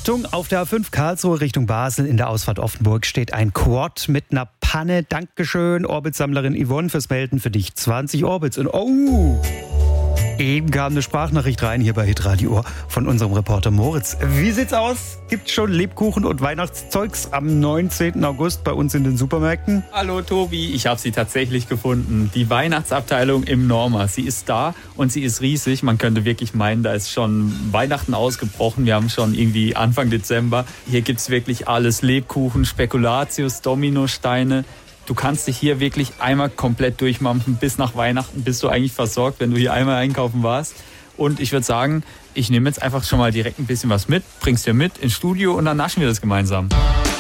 Achtung, auf der A5 Karlsruhe Richtung Basel in der Ausfahrt Offenburg steht ein Quad mit einer Panne. Dankeschön, Orbit-Sammlerin Yvonne, fürs Melden. Für dich 20 Orbits. Und eben kam eine Sprachnachricht rein hier bei Hitradio Ohr von unserem Reporter Moritz. Wie sieht's aus? Gibt's schon Lebkuchen und Weihnachtszeugs am 19. August bei uns in den Supermärkten? Hallo Tobi, ich habe sie tatsächlich gefunden. Die Weihnachtsabteilung im Norma. Sie ist da und sie ist riesig. Man könnte wirklich meinen, da ist schon Weihnachten ausgebrochen. Wir haben schon irgendwie Anfang Dezember. Hier gibt's wirklich alles. Lebkuchen, Spekulatius, Dominosteine. Du kannst dich hier wirklich einmal komplett durchmampfen. Bis nach Weihnachten bist du eigentlich versorgt, wenn du hier einmal einkaufen warst. Und ich würde sagen, ich nehme jetzt einfach schon mal direkt ein bisschen was mit, bring's dir mit ins Studio und dann naschen wir das gemeinsam.